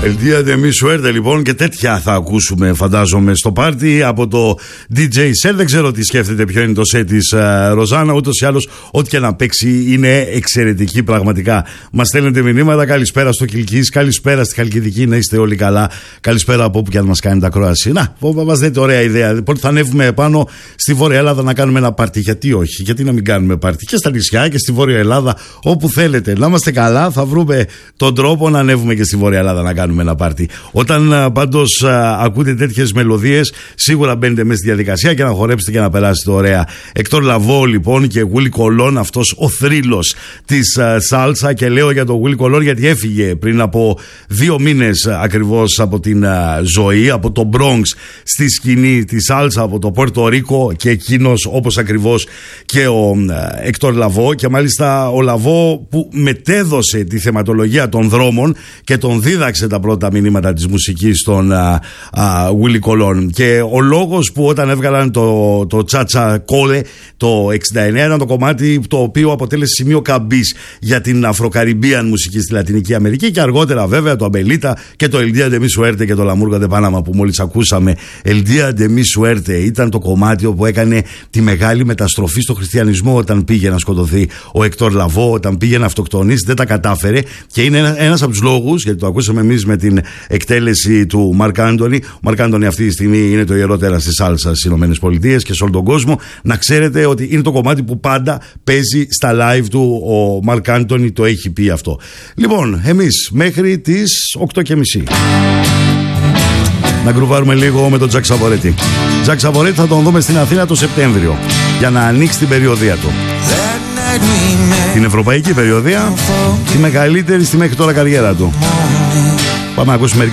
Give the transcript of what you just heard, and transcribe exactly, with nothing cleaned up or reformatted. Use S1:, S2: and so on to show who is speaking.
S1: El día de mi suerte, λοιπόν, και τέτοια θα ακούσουμε, φαντάζομαι, στο πάρτι από το ντι τζέι Set. Δεν ξέρω τι σκέφτεται, ποιο είναι το set της uh, Ροζάνα. Ούτως ή άλλως, ό,τι και να παίξει είναι εξαιρετική, πραγματικά. Μας στέλνετε μηνύματα. Καλησπέρα στο Κιλκής, καλησπέρα στη Χαλκιδική, να είστε όλοι καλά. Καλησπέρα από όπου και αν μας κάνετε ακρόαση. Να, μας δείτε ωραία ιδέα. Πότε θα ανέβουμε πάνω στη Βόρεια Ελλάδα να κάνουμε ένα πάρτι? Γιατί όχι, γιατί να μην κάνουμε πάρτι και στα νησιά και στη Βόρεια Ελλάδα, όπου θέλετε. Να είμαστε καλά, θα βρούμε τον τρόπο να ανέβουμε και στη Βόρεια Ελλάδα να κάνουμε ένα πάρτι. Όταν πάντως ακούτε τέτοιες μελωδίες, σίγουρα μπαίνετε μέσα στη διαδικασία και να χορέψετε και να περάσετε ωραία. Εκτόρ Λαβό, λοιπόν, και Willy Colon, αυτός ο θρύλος της σάλσα. Και λέω για τον Willy Colon γιατί έφυγε πριν από δύο μήνες ακριβώς από την ζωή, από το Bronx στη σκηνή της σάλσα, από το Πόρτο Ρίκο, και εκείνος όπως ακριβώς και ο Εκτόρ Λαβό. Και μάλιστα ο Λαβό που μετέδωσε τη θεματολογία των δρόμων και τον δίδαξε τα πρώτα μηνύματα της μουσικής στον uh, uh, Willy Colon. Και ο λόγος που όταν έβγαλαν το, το Τσάτσα Κόλε το εξήντα εννέα ήταν το κομμάτι το οποίο αποτέλεσε σημείο καμπής για την αφροκαριμπίαν μουσική στη Λατινική Αμερική, και αργότερα βέβαια το Αμπελίτα και το El Día de mi Suerte και το La Murga de Panama που μόλις ακούσαμε. El Día de mi Suerte ήταν το κομμάτι που έκανε τη μεγάλη μεταστροφή στο χριστιανισμό όταν πήγε να σκοτωθεί ο Εκτόρ Λαβό, όταν πήγε να αυτοκτονήσει, δεν τα κατάφερε, και είναι ένας από τους λόγους, γιατί το ακούσαμε εμείς με την εκτέλεση του Μαρκ Άντονι. Ο Μαρκ Άντονι αυτή τη στιγμή είναι το ιερό τέρας της σάλσας στις ΗΠΑ και σε όλο τον κόσμο. Να ξέρετε ότι είναι το κομμάτι που πάντα παίζει στα live του ο Μαρκ Άντονι, το έχει πει αυτό. Λοιπόν, εμείς μέχρι τις οκτώ και μισή να γκρουβάρουμε λίγο με τον Τζακ Σαβορέτη. Τζακ Σαβορέτη θα τον δούμε στην Αθήνα το Σεπτέμβριο για να ανοίξει την περιοδεία του, την ευρωπαϊκή περιοδεία, τη μεγαλύτερη στη μέχρι τώρα καριέρα του. Πάμε να ακούσουμε